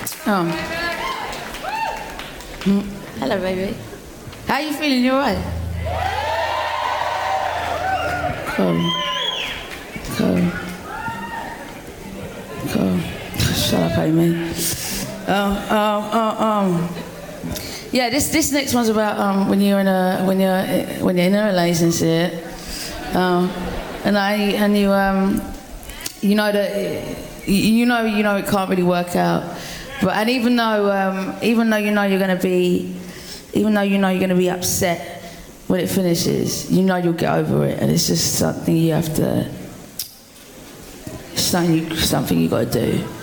Hello, baby. How you feeling? You alright? Cool. Shut up, Amy. Yeah, this next one's about when you're in a relationship, and you know that you know it can't really work out, but even though you know you're gonna be upset when it finishes, you know you'll get over it, and it's just something you have to, something you got to do.